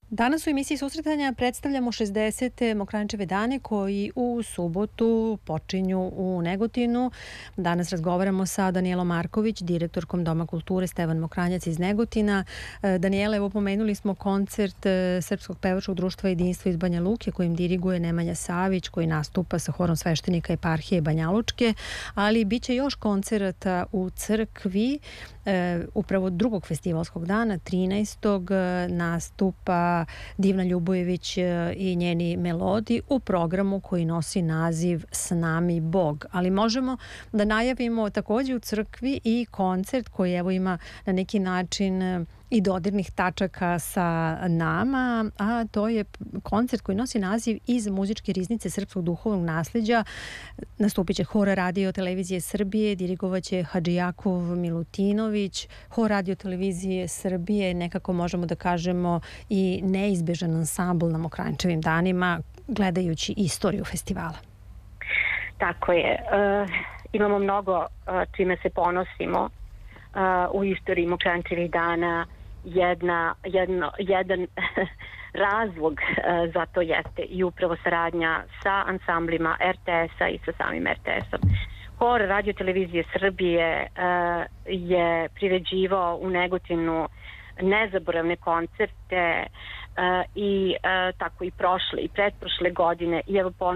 Danas u emisiji Susretanja predstavljamo 60. Mokranjčeve dane koji u subotu počinju u Negotinu. Danas razgovaramo sa Danijelom Marković, direktorkom Doma kulture Stevan Mokranjac iz Negotina. Daniela, evo pomenuli smo koncert Srpskog pevačkog društva Jedinstvo iz Banja Luke kojim diriguje Nemanja Savić, koji nastupa sa horom sveštenika eparhije Banja Lučke, ali bit će još koncerata u crkvi. Upravo drugog festivalskog dana, 13. nastupa Divna Ljubojević i njeni melodi u programu koji nosi naziv S nami Bog. Ali možemo da najavimo također u crkvi i koncert koji evo ima na neki način i dodirnih tačaka sa nama, a to je koncert koji nosi naziv Iz muzičke riznice srpskog duhovnog nasleđa. Nastupit će hor Radio televizije Srbije, dirigovaće Hadžijakov Milutinović. Hor Radio televizije Srbije, nekako možemo da kažemo i neizbežan ansambl na Mokranjčevim danima, gledajući istoriju festivala. Tako je. Imamo mnogo čime se ponosimo u istoriji Mokranjčevih dana. Jedan razlog za to jeste i upravo saradnja sa ansamblima RTS-a i sa samim RTS-om. Hor Radio televizije Srbije je priređivao u Negotinu nezaboravne koncerte i tako i prošle i pretprošle godine i evo